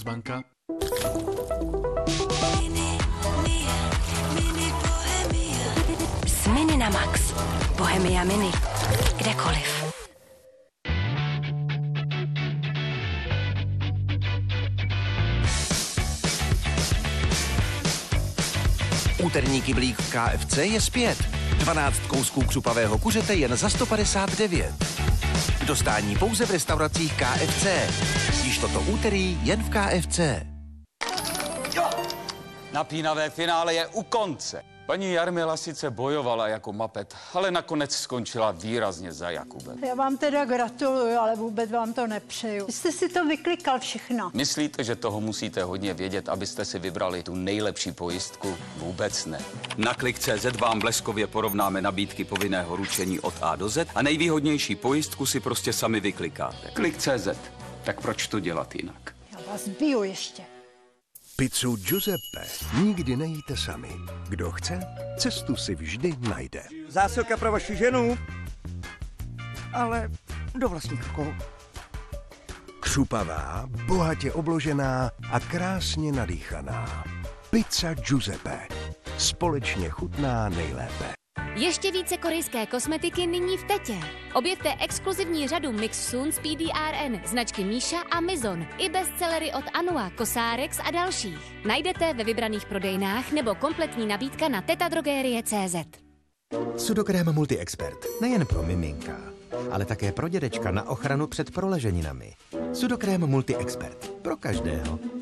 banka. S Mini na Max. Bohemia Mini. Kdekoliv. Úterní kyblík v KFC je zpět. 12 kousků křupavého kuřete jen za 159. K dostání pouze v restauracích KFC. Již toto úterý jen v KFC. Napínavé finále je u konce. Paní Jarmila sice bojovala jako mapet, ale nakonec skončila výrazně za Jakubem. Já vám teda gratuluju, ale vůbec vám to nepřeju. Vy jste si to vyklikal všechno. Myslíte, že toho musíte hodně vědět, abyste si vybrali tu nejlepší pojistku? Vůbec ne. Na Klik.cz vám bleskově porovnáme nabídky povinného ručení od A do Z a nejvýhodnější pojistku si prostě sami vyklikáte. Klik.cz. Tak proč to dělat jinak? Já vás biju ještě. Pizzu Giuseppe nikdy nejíte sami. Kdo chce, cestu si vždy najde. Zásilka pro vaši ženu, ale do vlastních rukou. Křupavá, bohatě obložená a krásně nadýchaná. Pizza Giuseppe. Společně chutná nejlépe. Ještě více korejské kosmetiky nyní v Tetě. Objevte exkluzivní řadu Mix Sun z PDRN, značky Míša a Mizon, i bestsellery od Anua, Cosrx a dalších. Najdete ve vybraných prodejnách nebo kompletní nabídka na tetadrogerie.cz. Sudokrém Multi-Expert. Nejen pro miminka, ale také pro dědečka na ochranu před proleženinami. Sudokrém Multi-Expert. Pro každého.